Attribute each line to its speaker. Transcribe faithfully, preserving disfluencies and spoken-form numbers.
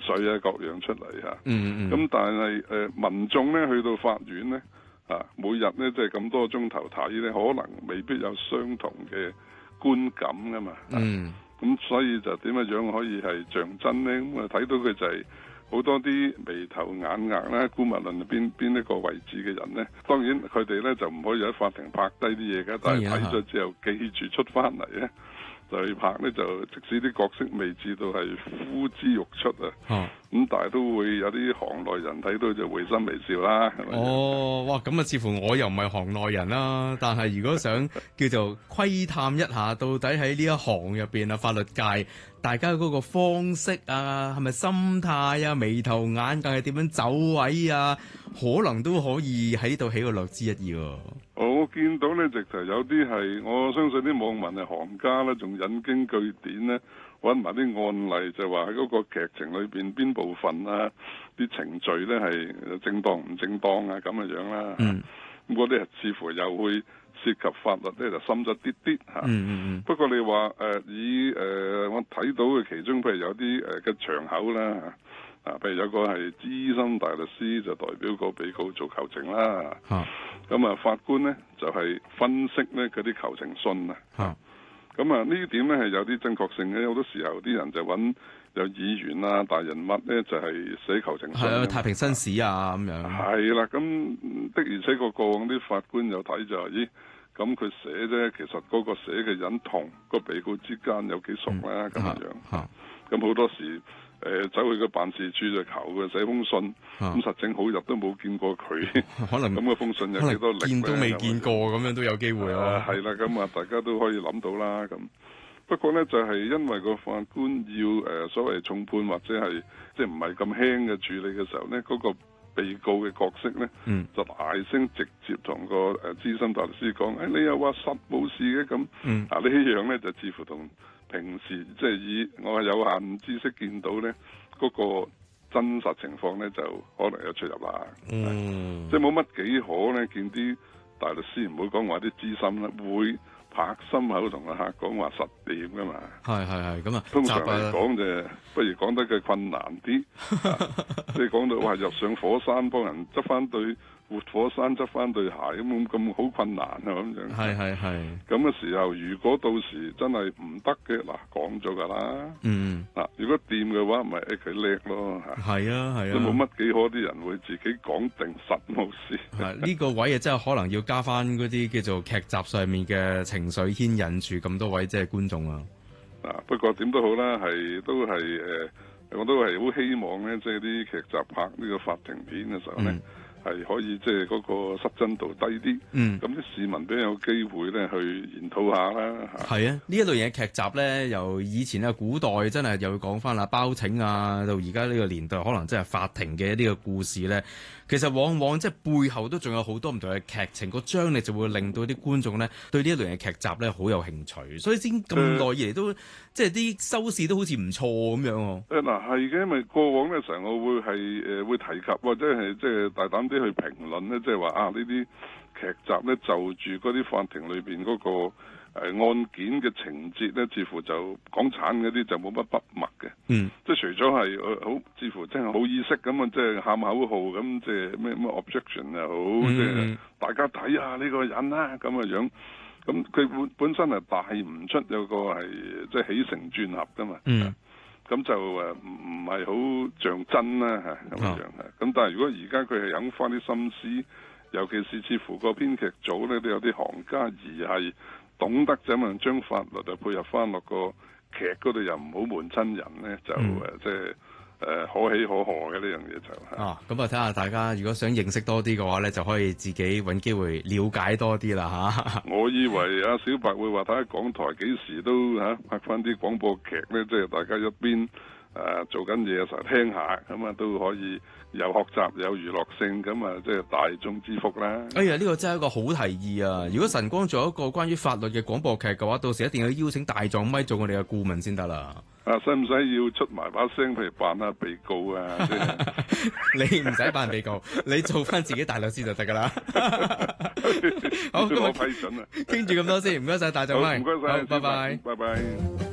Speaker 1: 稅啊各樣出嚟嚇。
Speaker 2: 嗯嗯。
Speaker 1: 咁但係誒、呃、民眾咧去到法院咧啊，每日咧即係咁多鐘頭睇咧，可能未必有相同嘅觀感噶嘛。
Speaker 2: 嗯。
Speaker 1: 咁、啊、所以就點樣樣可以係象真咧？咁啊睇到佢就係、是。好多啲眉頭眼額啦，姑勿論邊邊一個位置嘅人咧，當然佢哋咧就唔可以喺法庭拍低啲嘢嘅，但係睇咗之後記住出翻嚟咧，就去拍咧就即使啲角色未至到係呼之欲出啊，咁、哦、但係都會有啲行內人睇到就會心微笑啦。係咪？
Speaker 2: 哦，哇！咁啊，似乎我又唔係行內人啦，但係如果想叫做窺探一下，到底喺呢一行入邊啊，法律界大家嗰個方式啊，係咪心態啊，眉頭眼額係點樣走位啊，可能都可以喺度起個略知一二。
Speaker 1: 我見到咧，直頭有啲係，我相信啲網民係行家啦，仲引經據典咧，揾埋啲案例，就話喺嗰個劇情裏邊邊部分啊，啲程序咧係正當唔正當啊咁嘅樣啦。嗯，咁嗰啲似乎又會涉及法律咧，就深咗啲啲嚇。嗯嗯嗯。不過你話誒、呃、以誒、呃、我睇到嘅其中，譬如有啲誒嘅場口啦啊，譬如有個係資深大律師就代表個被告做求情啦。嚇。咁啊，法官咧就係、是、分析咧嗰啲求情信啊。嚇。咁啊，呢點咧係有啲真確性嘅。好多時候啲人就揾有議員啊、大人物咧，就係、是、寫求情信。係啊，太平紳士啊咁樣。係啦，咁的而且確過往啲法官有睇就係、是，咦？咁佢寫啫，其實嗰個寫嘅人同個被告之間有幾熟啦，咁、嗯、樣。嚇。咁好多時。誒、呃、走去個辦事處就求佢寫封信，咁、啊、實證好日都冇見過佢，可能咁嘅封信有幾多力咧？見都未見過，咁樣都有機會啊！係啦，咁啊，大家都可以諗到啦。咁不過咧，就係、是、因為個法官要誒、呃、所謂重判或者係即係唔係咁輕嘅處理嘅時候咧，嗰、那個被告嘅角色咧、嗯，就大聲直接同個誒資深大律師講：誒、哎、你又話實冇事嘅咁，嗯、啊呢樣咧就似乎同平時即係以我係有限知識見到咧嗰、那個真實情況咧，就可能有出入啦。嗯，即係冇乜幾可咧，見啲大律師唔會講話啲資深啦，會拍心口同個客講話實掂噶嘛。係係係咁啊。通常嚟講就不如講得嘅困難啲，即係講到話入上火山幫人執翻對活火山執翻對鞋咁咁好困難啊咁樣。係係係。咁嘅時候，如果到時真係唔得嘅，嗱講咗㗎啦。嗯。嗱，如果掂嘅話，咪誒佢叻咯嚇。係啊係啊。都冇乜幾可啲人會自己講定實冇事。係呢、呢個位啊，真係可能要加翻嗰啲叫做劇集上面嘅情緒牽引住咁多位即係觀眾啊。嗱，不過點都好啦，係都係誒、呃，我都係好希望咧，即係啲劇集拍呢個法庭片嘅時候咧。嗯係可以即係嗰個失真度低啲，嗯，咁啲市民都有機會咧去研討下啦。係啊，呢一類嘢劇集咧，由以前啊古代真係又講翻啦，包拯啊，到而家呢個年代，可能真係法庭嘅一啲嘅故事咧，其實往往即係背後都仲有好多唔同嘅劇情，個張力就會令到啲觀眾咧對呢一類嘅劇集咧好有興趣，所以先咁耐以嚟都、呃、即係啲收視都好似唔錯咁樣。誒嗱係嘅，因為過往咧成日我會係誒、呃、會提及或者係即係大膽啲去評論咧，即係話啊呢啲劇集咧就住嗰啲法庭裏邊嗰、嗰個誒、呃、案件嘅情節咧，似乎就港產嗰啲就冇乜筆墨嘅。嗯，即係除咗係好似乎真係好意識咁啊，即係喊口號咁，即係咩咩 objection 又好，嗯、即係大家睇下呢個人啦咁嘅樣。咁佢本本身係帶唔出有個係即係起承轉合噶嘛。嗯。咁就誒唔唔係好像真啦嚇咁樣嚇，咁、哦、但係如果而家佢係有翻啲心思，尤其是似乎個編劇組咧都有啲行家而係懂得怎樣將法律就配合翻落個劇嗰度，又唔好悶親人咧，就誒、嗯、即係誒可喜可賀嘅呢樣嘢就嚇。哦，咁啊睇下大家如果想認識多啲嘅話咧，就可以自己揾機會了解多啲啦嚇。我以為阿小白會話睇下港台幾時都嚇、啊、拍翻啲廣播劇咧，即係大家一邊誒、啊、做緊嘢嘅時候聽下，咁啊都可以有學習有娛樂性，咁啊即係大眾之福啦。哎呀，呢、呢個真係一個好提議啊！如果晨光做一個關於法律嘅廣播劇嘅話，到時一定要邀請大狀咪做我哋嘅顧問先得啦。啊，使唔使要出埋把聲，譬如扮下被告啊？你唔使扮被告，你做翻自己大律師就得噶啦。好，咁我批准啦。傾住咁多先，唔該晒大狀咪，唔該晒，拜拜，拜拜。